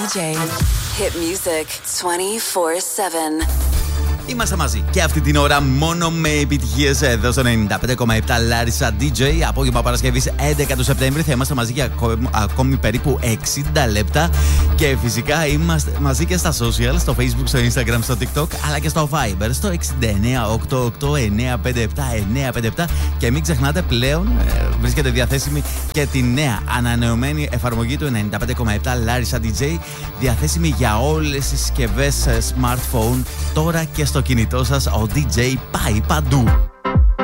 DJ. Hit music 24/7. Είμαστε μαζί και αυτή την ώρα μόνο με επιτυχίες εδώ στο 95,7 Larissa DJ. Απόγευμα Παρασκευής 11 του Σεπτέμβρη θα είμαστε μαζί για ακόμη περίπου 60 λεπτά. Και φυσικά είμαστε μαζί και στα social, στο Facebook, στο Instagram, στο TikTok, αλλά και στο Viber, στο 6988-957-957. Και μην ξεχνάτε, πλέον βρίσκεται διαθέσιμη και τη νέα ανανεωμένη εφαρμογή του 95,7 Larissa DJ, διαθέσιμη για όλες τις συσκευές smartphone. Τώρα και στο κινητό σας ο DJ πάει παντού.